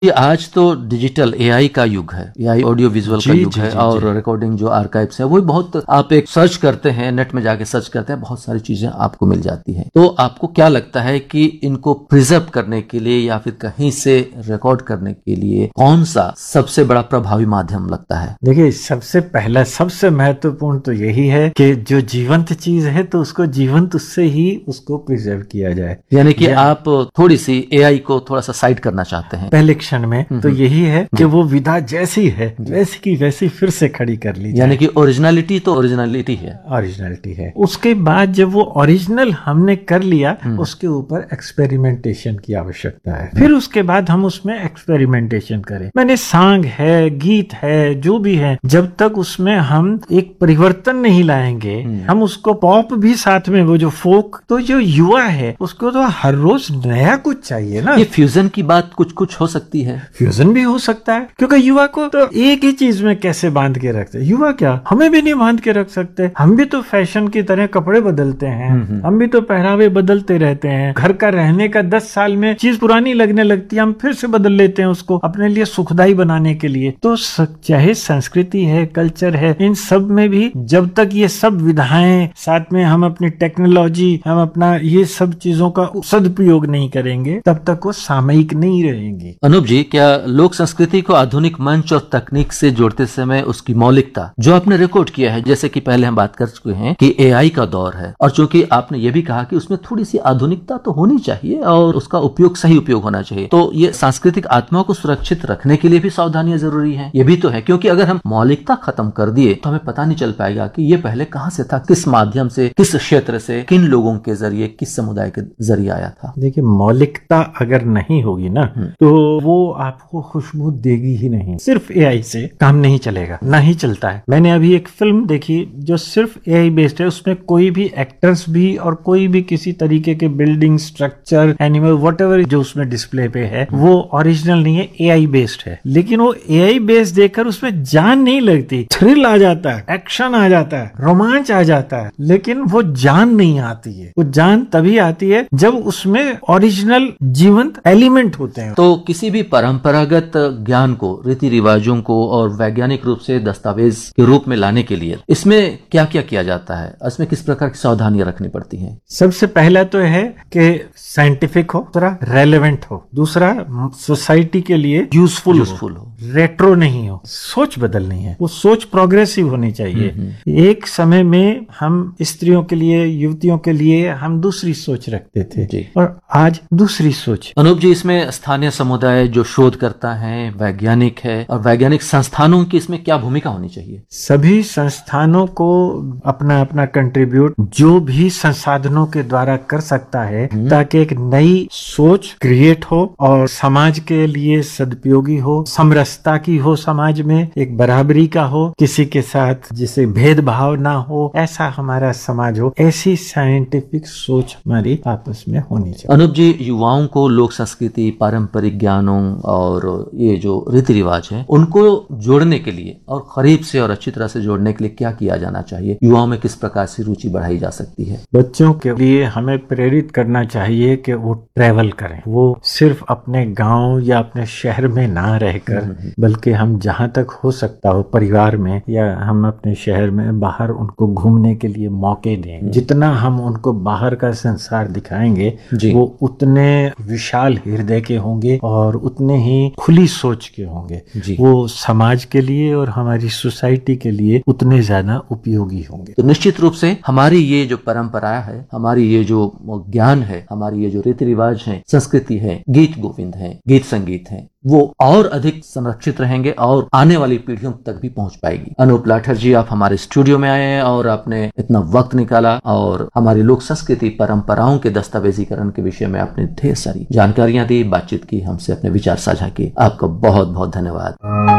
ये आज तो डिजिटल एआई का युग है, एआई ऑडियो विजुअल का युग है। और रिकॉर्डिंग जो आर्काइव्स है वो बहुत, आप एक सर्च करते हैं, नेट में जाके सर्च करते हैं, बहुत सारी चीजें आपको मिल जाती हैं। तो आपको क्या लगता है कि इनको प्रिजर्व करने के लिए या फिर कहीं से रिकॉर्ड करने के लिए कौन सा सबसे बड़ा प्रभावी माध्यम लगता है? देखिए, सबसे पहला सबसे महत्वपूर्ण तो यही है कि जो जीवंत चीज है तो उसको जीवंत उससे ही उसको प्रिजर्व किया जाए। यानी कि आप थोड़ी सी एआई को थोड़ा सा साइड करना चाहते हैं पहले क्षण में, तो यही है कि वो विधा जैसी है वैसी की वैसी फिर से खड़ी कर ली जाए। यानी कि ओरिजिनलिटी तो ओरिजिनलिटी है, ओरिजिनलिटी है। उसके बाद जब वो ओरिजिनल हमने कर लिया, उसके ऊपर एक्सपेरिमेंटेशन की आवश्यकता है। फिर उसके बाद हम उसमें एक्सपेरिमेंटेशन करें। मैंने सॉन्ग है, गीत है, जो भी है, जब तक उसमें हम एक परिवर्तन नहीं लाएंगे, हम उसको पॉप भी साथ में, वो जो फोक, तो जो युवा है उसको तो हर रोज नया कुछ चाहिए ना। ये फ्यूजन की बात कुछ हो सकती है। फ्यूजन भी हो सकता है, क्योंकि युवा को तो एक ही चीज में कैसे बांध के रखते हैं? युवा क्या, हमें भी नहीं बांध के रख सकते। हम भी तो फैशन की तरह कपड़े बदलते हैं, हम भी तो पहरावे बदलते रहते हैं। घर का रहने का 10 साल में चीज पुरानी लगने लगती है, हम फिर से बदल लेते हैं उसको अपने लिए सुखदायी बनाने के लिए। तो चाहे संस्कृति है, कल्चर है, इन सब में भी जब तक ये सब विधाएं, साथ में हम अपनी टेक्नोलॉजी, हम अपना ये सब चीजों का सदुपयोग नहीं करेंगे, तब तक वो सामयिक नहीं रहेंगी। अनूप जी, क्या लोक संस्कृति को आधुनिक मंच और तकनीक से जोड़ते समय उसकी मौलिकता जो आपने रिकॉर्ड किया है, जैसे कि पहले हम बात कर चुके हैं कि एआई का दौर है, और चूंकि आपने ये भी कहा कि उसमें थोड़ी सी आधुनिकता तो होनी चाहिए और उसका उपयोग सही उपयोग होना चाहिए, तो ये सांस्कृतिक आत्मा को सुरक्षित रखने के लिए भी सावधानियां जरूरी हैं। ये भी तो है, क्योंकि अगर हम मौलिकता खत्म कर दिए तो हमें पता नहीं चल पाएगा कि ये पहले कहां से था, किस माध्यम से, किस क्षेत्र से, किन लोगों के जरिए, किस समुदाय के जरिए आया था। देखिए, मौलिकता अगर नहीं होगी ना, तो वो आपको खुशबू देगी ही नहीं। सिर्फ एआई से काम नहीं चलेगा, ना ही चलता है। मैंने अभी एक फिल्म देखी जो सिर्फ एआई बेस्ड है। उसमें कोई भी एक्टर्स भी और कोई भी किसी तरीके के बिल्डिंग, स्ट्रक्चर, एनिमल, व्हाटएवर जो उसमें डिस्प्ले पे है, वो ओरिजिनल नहीं है, एआई बेस्ड है। लेकिन वो एआई बेस्ड देखकर उसमें जान नहीं लगती, थ्रिल आ जाता है, एक्शन आ जाता है, रोमांच आ जाता है, लेकिन वो जान नहीं आती है। वो जान तभी आती है जब उसमें ओरिजिनल जीवंत एलिमेंट होते हैं। तो किसी भी परंपरागत ज्ञान को, रीति रिवाजों को और वैज्ञानिक रूप से दस्तावेज के रूप में लाने के लिए इसमें क्या क्या किया जाता है? इसमें किस प्रकार की सावधानियां रखनी पड़ती हैं? सबसे पहला तो है कि साइंटिफिक हो, दूसरा रेलेवेंट हो, दूसरा सोसाइटी के लिए यूजफुल हो, रेट्रो नहीं हो, सोच बदलनी है, वो सोच प्रोग्रेसिव होनी चाहिए। एक समय में हम स्त्रियों के लिए, युवतियों के लिए हम दूसरी सोच रखते थे और आज दूसरी सोच। अनूप जी, इसमें स्थानीय समुदाय जो शोध करता है, वैज्ञानिक है, और वैज्ञानिक संस्थानों की इसमें क्या भूमिका होनी चाहिए? सभी संस्थानों को अपना अपना कंट्रीब्यूट जो भी संसाधनों के द्वारा कर सकता है, ताकि एक नई सोच क्रिएट हो और समाज के लिए सदुपयोगी हो, समरसता की हो, समाज में एक बराबरी का हो, किसी के साथ जिसे भेदभाव ना हो, ऐसा हमारा समाज हो। ऐसी साइंटिफिक सोच हमारी आपस में होनी चाहिए। अनूप जी, युवाओं को लोक संस्कृति, पारंपरिक ज्ञानों और ये जो रीति रिवाज है उनको जोड़ने के लिए और करीब से और अच्छी तरह से जोड़ने के लिए क्या किया जाना चाहिए? युवाओं में किस प्रकार से रुचि बढ़ाई जा सकती है? बच्चों के लिए हमें प्रेरित करना चाहिए कि वो ट्रैवल करें। वो सिर्फ अपने गांव या अपने शहर में ना रहकर, बल्कि हम जहां तक हो सकता हो परिवार में या हम अपने शहर में बाहर उनको घूमने के लिए मौके दें। जितना हम उनको बाहर का संसार दिखाएंगे, वो उतने विशाल हृदय के होंगे और उतने ही खुली सोच के होंगे। वो समाज के लिए और हमारी सोसाइटी के लिए उतने ज्यादा उपयोगी होंगे। तो निश्चित रूप से हमारी ये जो परंपरा है, हमारी ये जो ज्ञान है, हमारी ये जो रीति रिवाज है, संस्कृति है, गीत गोविंद है, गीत संगीत है, वो और अधिक संरक्षित रहेंगे और आने वाली पीढ़ियों तक भी पहुंच पाएगी। अनूप लाठर जी, आप हमारे स्टूडियो में आए हैं और आपने इतना वक्त निकाला और हमारी लोक संस्कृति, परंपराओं के दस्तावेजीकरण के विषय में आपने ढेर सारी जानकारियां दी, बातचीत की, हमसे अपने विचार साझा किए। आपका बहुत बहुत धन्यवाद।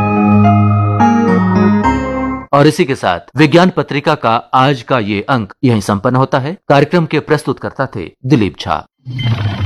और इसी के साथ विज्ञान पत्रिका का आज का ये अंक यहीं संपन्न होता है। कार्यक्रम के प्रस्तुतकर्ता थे दिलीप झा।